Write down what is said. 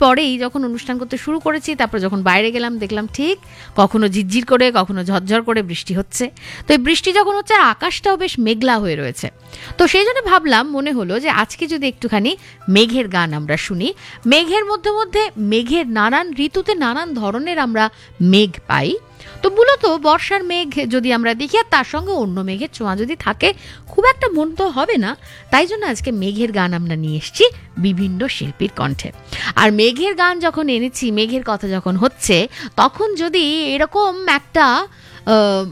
পরেই যখন অনুষ্ঠান করতে শুরু করেছি, তারপর যখন বাইরে গেলাম দেখলাম ঠিক কখনো ঝিরঝির করে কখনো ঝরঝর করে বৃষ্টি হচ্ছে। তো এই বৃষ্টি যখন হচ্ছে আকাশটাও বেশ মেঘলা হয়ে রয়েছে। তো সেই জন্য ভাবলাম, মনে হলো যে আজকে যদি একটুখানি মেঘের গান আমরা শুনি। মেঘের মধ্যে মধ্যে মেঘের নানান ঋতুতে নানান ধরনের আমরা মেঘ পাই। তো মূলত বর্ষার মেঘ যদি আমরা দেখি আর তার সঙ্গে অন্য মেঘের ছোঁয়া যদি থাকে, খুব একটা মন তো হবে না। তাই জন্য আজকে মেঘের গান আমরা নিয়ে এসেছি বিভিন্ন শিল্পীর কণ্ঠে। আর মেঘের গান যখন এনেছি, মেঘের কথা যখন হচ্ছে, তখন যদি এরকম একটা